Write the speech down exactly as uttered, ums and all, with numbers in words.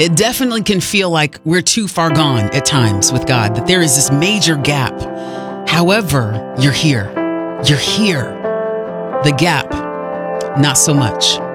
It definitely can feel like we're too far gone at times with God, that there is this major gap. However, you're here. You're here. The gap, not so much.